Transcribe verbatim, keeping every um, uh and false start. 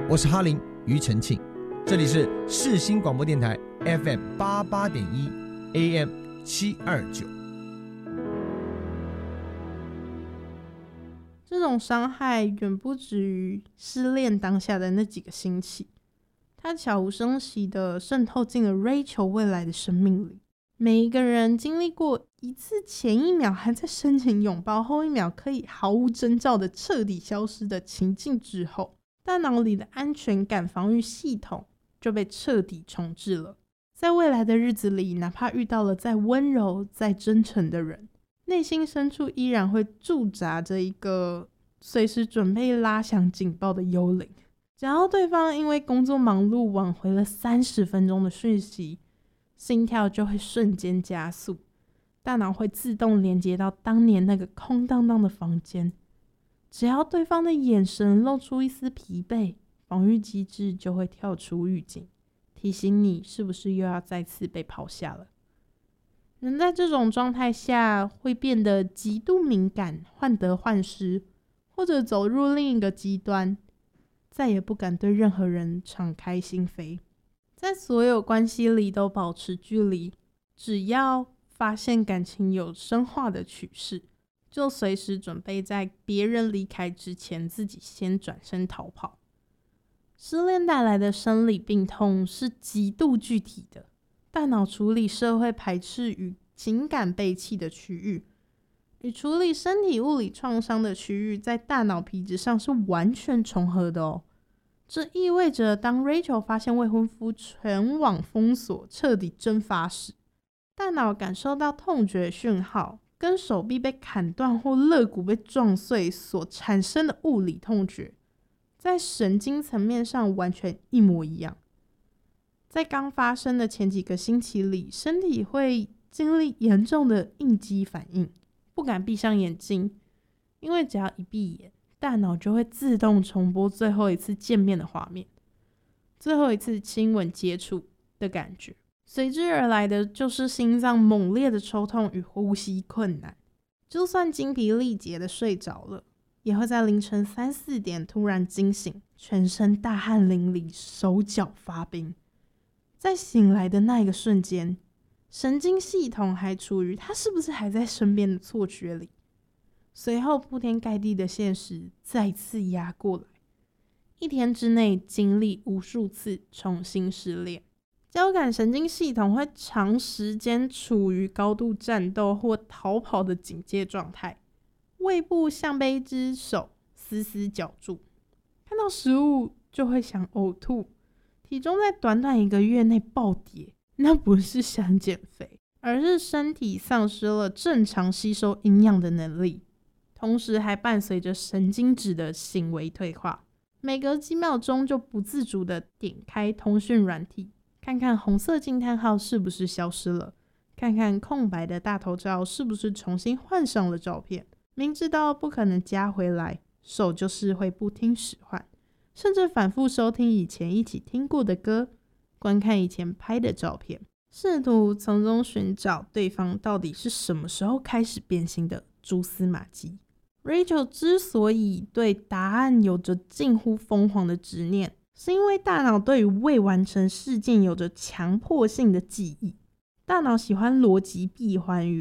我是哈林庾澄庆，这里是世新广播电台 F M 八八点一 A M 七二九。 这种伤害远不止于失恋当下的那几个星期，它悄无声息地渗透进了 Rachel 未来的生命里。每一个人经历过一次前一秒还在深情拥抱，后一秒可以毫无征兆的彻底消失的情境之后，大脑里的安全感防御系统就被彻底重置了。在未来的日子里，哪怕遇到了再温柔再真诚的人，内心深处依然会驻扎着一个随时准备拉响警报的幽灵。只要对方因为工作忙碌挽回了三十分钟的讯息，心跳就会瞬间加速，大脑会自动连接到当年那个空荡荡的房间。只要对方的眼神露出一丝疲惫，防御机制就会跳出预警，提醒你是不是又要再次被抛下了。人在这种状态下会变得极度敏感，患得患失，或者走入另一个极端，再也不敢对任何人敞开心扉，在所有关系里都保持距离。只要发现感情有深化的趋势，就随时准备在别人离开之前自己先转身逃跑。失恋带来的生理病痛是极度具体的，大脑处理社会排斥与情感背弃的区域，与处理身体物理创伤的区域在大脑皮质上是完全重合的哦。这意味着当 Rachel 发现未婚夫全网封锁彻底蒸发时，大脑感受到痛觉讯号跟手臂被砍断或肋骨被撞碎所产生的物理痛觉在神经层面上完全一模一样。在刚发生的前几个星期里，身体会经历严重的应激反应，不敢闭上眼睛，因为只要一闭眼，大脑就会自动重播最后一次见面的画面，最后一次亲吻接触的感觉，随之而来的就是心脏猛烈的抽痛与呼吸困难。就算精疲力竭的睡着了，也会在凌晨三四点突然惊醒，全身大汗淋漓，手脚发冰。在醒来的那一个瞬间，神经系统还处于他是不是还在身边的错觉里，随后铺天盖地的现实再次压过来，一天之内经历无数次重新失恋。交感神经系统会长时间处于高度战斗或逃跑的警戒状态，胃部像被一只手死死绞住，看到食物就会想呕吐，体重在短短一个月内暴跌。那不是想减肥，而是身体丧失了正常吸收营养的能力，同时还伴随着神经质的行为退化。每隔几秒钟就不自主的点开通讯软体，看看红色惊叹号是不是消失了，看看空白的大头照是不是重新换上了照片。明知道不可能加回来，手就是会不听使唤，甚至反复收听以前一起听过的歌，观看以前拍的照片，试图从中寻找对方到底是什么时候开始变心的蛛丝马迹。Rachel 之所以对答案有着近乎疯狂的执念，是因为大脑对于未完成事件有着强迫性的记忆。大脑喜欢逻辑闭环与